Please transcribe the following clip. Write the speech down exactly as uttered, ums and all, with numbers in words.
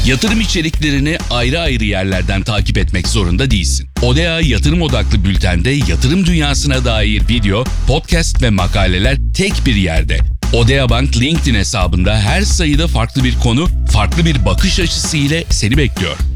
Yatırım içeriklerini ayrı ayrı yerlerden takip etmek zorunda değilsin. O D A Yatırım Odaklı Bülten'de yatırım dünyasına dair video, podcast ve makaleler tek bir yerde. O D A Bank LinkedIn hesabında her sayıda farklı bir konu, farklı bir bakış açısı ile seni bekliyor.